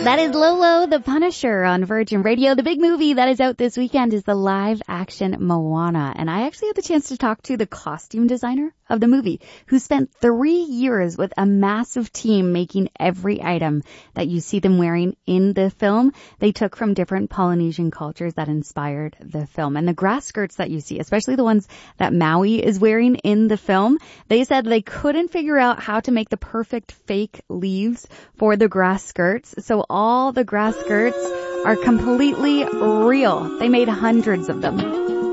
That is Lolo the Punisher on Virgin Radio. The big movie that is out this weekend is the live-action Moana. And I actually had the chance to talk to the costume designer of the movie, who spent 3 years with a massive team making every item that you see them wearing in the film. They took from different Polynesian cultures that inspired the film. And the grass skirts that you see, especially the ones that Maui is wearing in the film, they said they couldn't figure out how to make the perfect fake leaves for the grass skirts. So all the grass skirts are completely real. They made hundreds of them.